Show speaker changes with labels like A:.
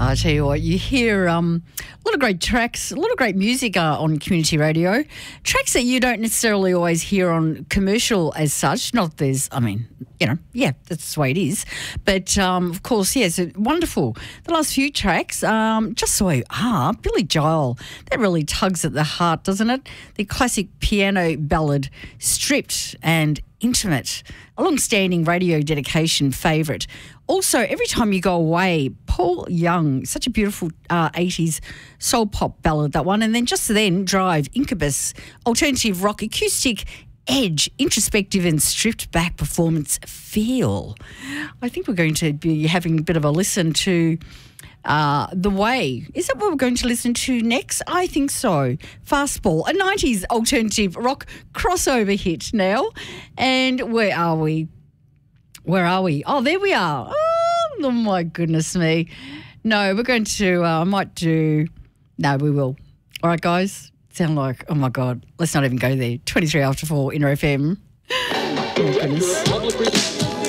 A: I tell you what, you hear a lot of great tracks, a lot of great music on community radio. Tracks that you don't necessarily always hear on commercial as such. Not that there's, that's the way it is. But, of course, yes, wonderful. The last few tracks, Just So You Are, Billy Joel, that really tugs at the heart, doesn't it? The classic piano ballad, stripped and intimate, a long-standing radio dedication favourite. Also, Every Time You Go Away, Paul Young, such a beautiful 80s soul pop ballad, that one. And then Just Then, Drive, Incubus, alternative rock, acoustic, edge, introspective and stripped back performance feel. I think we're going to be having a bit of a listen to The Way. Is that what we're going to listen to next? I think so. Fastball, a 90s alternative rock crossover hit now. And where are we? Where are we? Oh, there we are. Oh, my goodness me. No, we're going to, no, we will. All right, guys. Sound like, oh, my God. Let's not even go there. 23 after 4, Inter FM. Oh, my goodness.